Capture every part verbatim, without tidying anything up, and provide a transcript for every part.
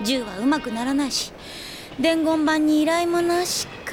銃はうまくならないし、伝言板に依頼もなしか。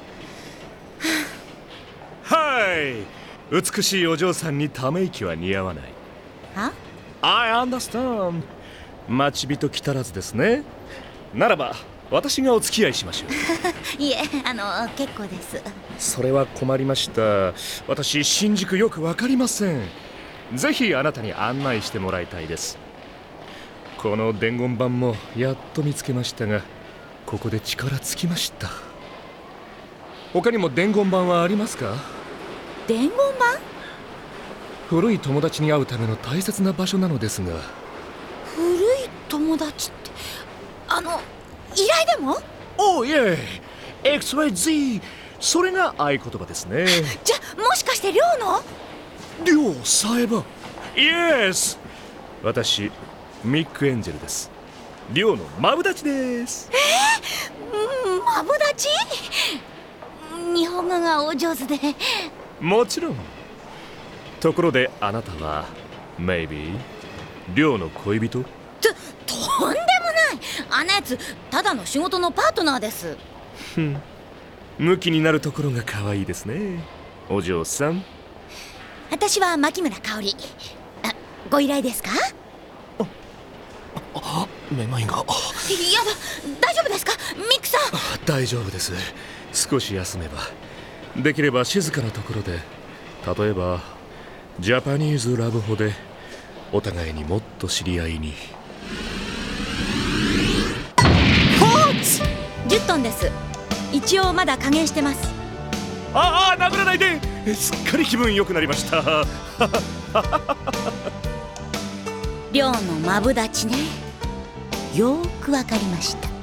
はい、美しいお嬢さんにため息は似合わない。 は？ I understand。 待ち人来たらずですね。ならば私がお付き合いしましょう。 いえ、あの結構です。 それは困りました。私新宿よくわかりません。ぜひあなたに案内してもらいたいです。この伝言板もやっと見つけましたが、ここで力尽きました。他にも伝言板はありますか？ 伝言板？ 古い友達に会うための大切な場所なのですが。 古い友達って、あの依頼でも？ おいえ、エクスワイゼット、 それが合言葉ですね。 じゃもしかして寮の？ 寮さえば。イエス、私ミック・エンジェルです。寮のマブダチです。 えー、マブダチ？日本語がお上手で。 もちろん。ところであなたは Maybe 寮の恋人？ と、とんでもない。あんなやつただの仕事のパートナーです。 ふん、ムキになるところが可愛いですね、お嬢さん。 私は牧村香織。あ、ご依頼ですか？ あ、めまいが。 やだ、大丈夫ですかミックさん？ 大丈夫です。少し休めば。できれば静かなところで、例えばジャパニーズラブホでお互いにもっと知り合いに。 フォーツじゅっトンです。一応まだ加減してます。 ああ、殴らないで。すっかり気分良くなりました。 寮のマブダチね。よーくわかりました。